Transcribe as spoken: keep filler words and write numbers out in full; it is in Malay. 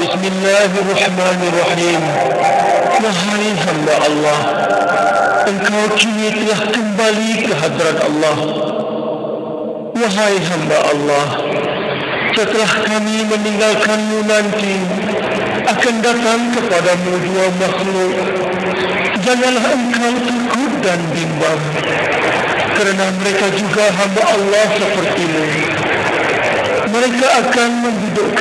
Bismillahirrahmanirrahim. Wahai hamba Allah, engkau kini telah kembali ke hadrat Allah. Wahai hamba Allah, setelah kami meninggalkanmu nanti, akan datang kepadamu dua makhluk. Janganlah engkau takut dan bimbang, kerana mereka juga hamba Allah sepertimu. Mereka akan mendudukkan